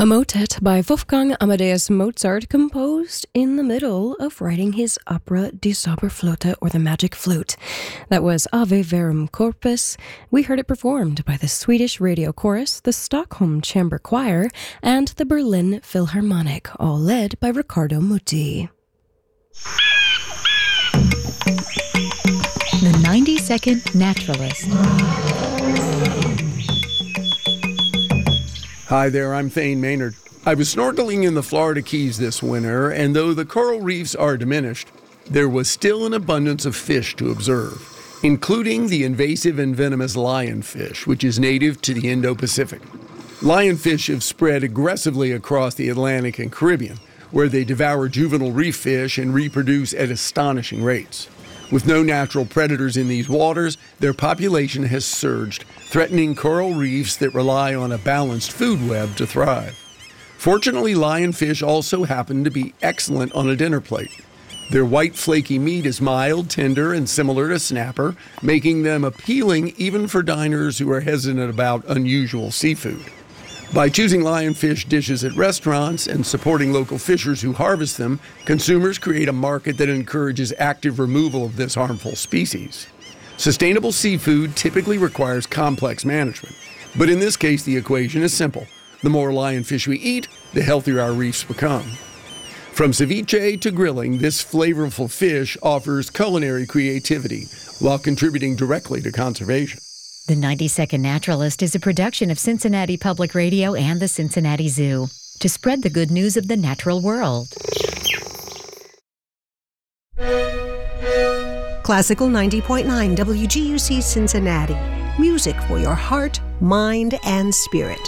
A motet by Wolfgang Amadeus Mozart, composed in the middle of writing his opera Die Zauberflöte, or The Magic Flute. That was Ave Verum Corpus. We heard it performed by the Swedish Radio Chorus, the Stockholm Chamber Choir, and the Berlin Philharmonic, all led by Riccardo Muti. The 90-Second Naturalist. Hi there, I'm Thane Maynard. I was snorkeling in the Florida Keys this winter, and though the coral reefs are diminished, there was still an abundance of fish to observe, including the invasive and venomous lionfish, which is native to the Indo-Pacific. Lionfish have spread aggressively across the Atlantic and Caribbean, where they devour juvenile reef fish and reproduce at astonishing rates. With no natural predators in these waters, their population has surged, threatening coral reefs that rely on a balanced food web to thrive. Fortunately, lionfish also happen to be excellent on a dinner plate. Their white, flaky meat is mild, tender, and similar to snapper, making them appealing even for diners who are hesitant about unusual seafood. By choosing lionfish dishes at restaurants and supporting local fishers who harvest them, consumers create a market that encourages active removal of this harmful species. Sustainable seafood typically requires complex management, but in this case the equation is simple. The more lionfish we eat, the healthier our reefs become. From ceviche to grilling, this flavorful fish offers culinary creativity while contributing directly to conservation. The 90-Second Naturalist is a production of Cincinnati Public Radio and the Cincinnati Zoo to spread the good news of the natural world. Classical 90.9 WGUC Cincinnati. Music for your heart, mind, and spirit.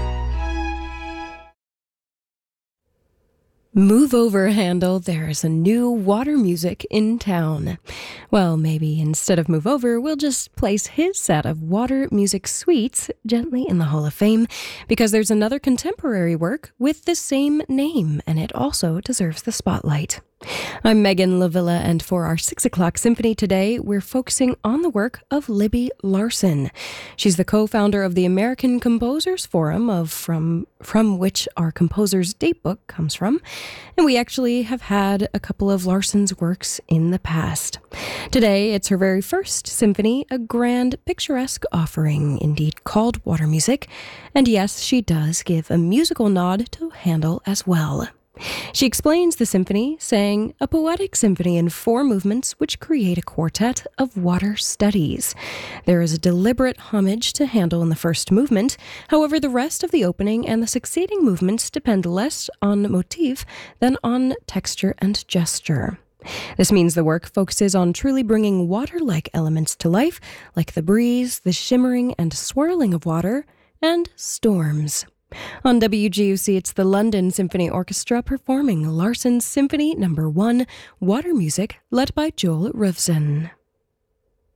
Move over, Handel. There is a new water music in town. Well, maybe instead of move over, we'll just place his set of water music suites gently in the Hall of Fame, because there's another contemporary work with the same name, and it also deserves the spotlight. I'm Megan Lavilla, and for our 6 o'clock symphony today, we're focusing on the work of Libby Larsen. She's the co-founder of the American Composers Forum, from which our composer's datebook comes from, and we actually have had a couple of Larsen's works in the past. Today, it's her very first symphony, a grand, picturesque offering, indeed called Water Music, and yes, she does give a musical nod to Handel as well. She explains the symphony, saying, a poetic symphony in 4 movements which create a quartet of water studies. There is a deliberate homage to Handel in the first movement. However, the rest of the opening and the succeeding movements depend less on motif than on texture and gesture. This means the work focuses on truly bringing water-like elements to life, like the breeze, the shimmering and swirling of water, and storms. On WGUC, it's the London Symphony Orchestra performing Larsen's Symphony No. 1, Water Music, led by Joel Rufsen.